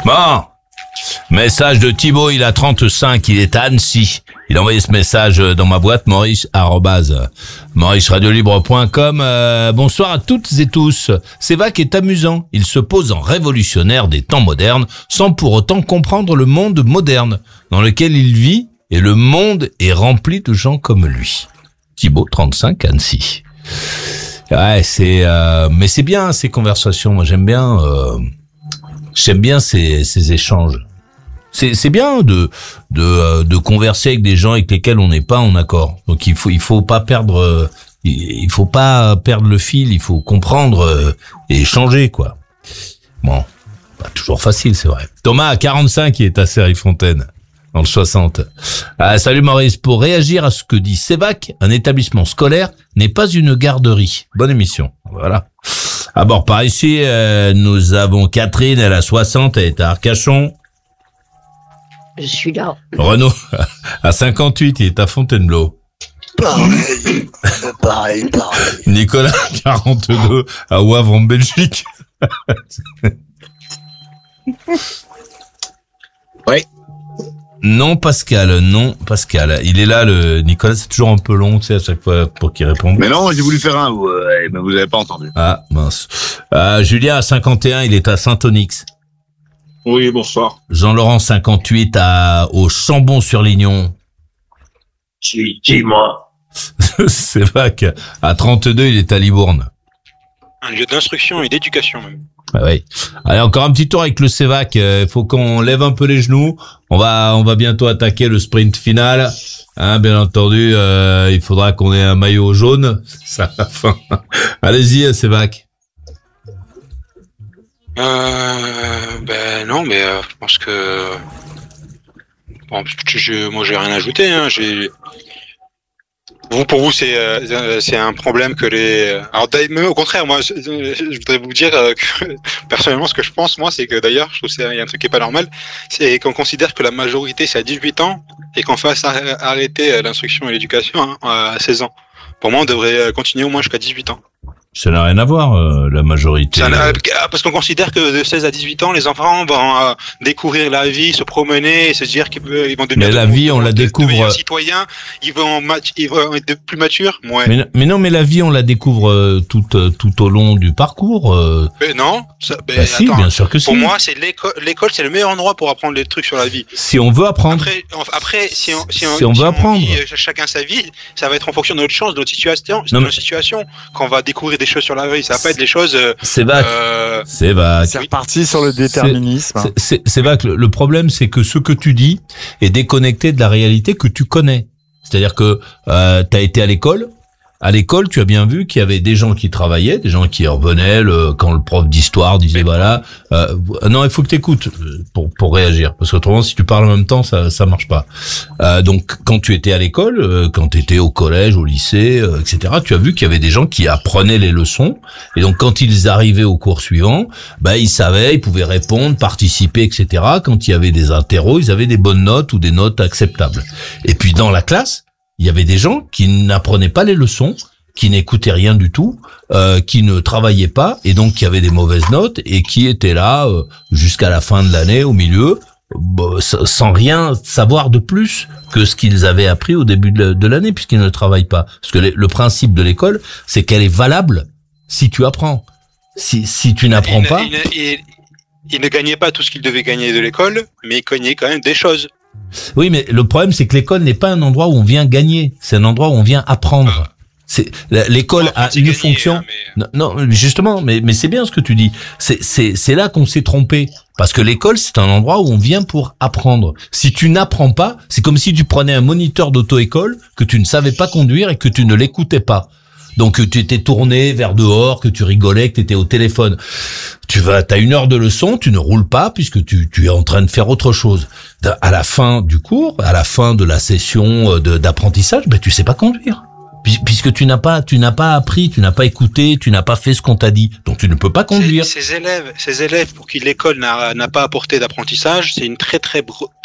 Bon, message de Thibaut, il a 35, il est à Annecy. Il a envoyé ce message dans ma boîte maurice@mauriceradiolibre.com. Bonsoir à toutes et tous. Sévac est amusant. Il se pose en révolutionnaire des temps modernes sans pour autant comprendre le monde moderne dans lequel il vit, et le monde est rempli de gens comme lui. Thibaut, 35, Annecy. Ouais, mais c'est bien ces conversations. Moi, j'aime bien ces échanges. C'est bien de converser avec des gens avec lesquels on n'est pas en accord. Donc il faut pas perdre le fil. Il faut comprendre et échanger, quoi. Bon, pas toujours facile, c'est vrai. Thomas à 45, il est à Cerry-Fontaine, dans le 60. Salut Maurice, pour réagir à ce que dit Sévac, un établissement scolaire n'est pas une garderie. Bonne émission. Voilà. À bord par ici, nous avons Catherine, elle a 60, elle est à Arcachon. Je suis là. Renaud, à 58, il est à Fontainebleau. Pareil. Nicolas, 42, à Wavre en Belgique. Oui. Non Pascal. Il est là, le Nicolas, c'est toujours un peu long, tu sais, à chaque fois pour qu'il réponde. Mais non, j'ai voulu faire un, mais vous avez pas entendu. Ah, mince. Julien, à 51, il est à Saint-Onyx. Oui, bonsoir. Jean-Laurent, 58, au Chambon-sur-Lignon. Dis-moi. Sévac, à 32, il est à Libourne. Un lieu d'instruction et d'éducation, même. Ah oui. Allez, encore un petit tour avec le Sévac. Faut qu'on lève un peu les genoux. On va bientôt attaquer le sprint final. Hein, bien entendu, il faudra qu'on ait un maillot jaune. Ça à la fin. Allez-y, Sévac. Non, mais je pense que bon, moi j'ai rien à ajouter. Hein. Pour vous, c'est un problème que les. Alors, même au contraire, moi, je voudrais vous dire que personnellement, ce que je pense, moi, c'est que d'ailleurs, je trouve qu'il y a un truc qui est pas normal, c'est qu'on considère que la majorité c'est à 18 ans et qu'on fasse arrêter l'instruction et l'éducation à 16 ans. Pour moi, on devrait continuer au moins jusqu'à 18 ans. Ça n'a rien à voir, la majorité. Parce qu'on considère que de 16 à 18 ans, les enfants vont découvrir la vie, se promener et se dire qu'ils vont devenir. Mais la vie, on la découvre. Citoyens, ils vont être plus matures. Ouais. Mais non, mais la vie, on la découvre tout au long du parcours. Non. Si, bien sûr que si. Pour moi, c'est l'école, c'est le meilleur endroit pour apprendre des trucs sur la vie. Si on veut apprendre. Après, si on veut apprendre. Chacun sa vie, ça va être en fonction de notre chance, de notre situation, qu'on va découvrir des choses sur la vie. Ça va pas être des choses. C'est vague. C'est reparti sur le déterminisme. C'est vague. Le problème, c'est que ce que tu dis est déconnecté de la réalité que tu connais. C'est-à-dire que t'as été à l'école. À l'école, tu as bien vu qu'il y avait des gens qui travaillaient, des gens qui revenaient quand le prof d'histoire disait voilà. Non, il faut que t'écoutes pour réagir, parce qu'autrement, si tu parles en même temps, ça marche pas. Donc, quand tu étais à l'école, quand tu étais au collège, au lycée, etc., tu as vu qu'il y avait des gens qui apprenaient les leçons, et donc quand ils arrivaient au cours suivant, ils savaient, ils pouvaient répondre, participer, etc. Quand il y avait des interros, ils avaient des bonnes notes ou des notes acceptables. Et puis dans la classe, il y avait des gens qui n'apprenaient pas les leçons, qui n'écoutaient rien du tout, qui ne travaillaient pas, et donc qui avaient des mauvaises notes, et qui étaient là jusqu'à la fin de l'année, au milieu, sans rien savoir de plus que ce qu'ils avaient appris au début de l'année, puisqu'ils ne travaillent pas. Parce que le principe de l'école, c'est qu'elle est valable si tu apprends. Si tu n'apprends pas... Il ne gagnait pas tout ce qu'il devait gagner de l'école, mais il gagnait quand même des choses. Oui, mais le problème, c'est que l'école n'est pas un endroit où on vient gagner. C'est un endroit où on vient apprendre. L'école a une fonction. Non, justement, mais c'est bien ce que tu dis. C'est là qu'on s'est trompé. Parce que l'école, c'est un endroit où on vient pour apprendre. Si tu n'apprends pas, c'est comme si tu prenais un moniteur d'auto-école que tu ne savais pas conduire et que tu ne l'écoutais pas. Donc tu étais tourné vers dehors, que tu rigolais, que tu étais au téléphone. T'as 1 heure de leçon, tu ne roules pas puisque tu es en train de faire autre chose. À la fin du cours, à la fin de la session d'apprentissage, tu sais pas conduire. Puisque tu n'as pas appris, tu n'as pas écouté, tu n'as pas fait ce qu'on t'a dit. Donc tu ne peux pas conduire. Ces élèves pour qui l'école n'a pas apporté d'apprentissage, c'est une très très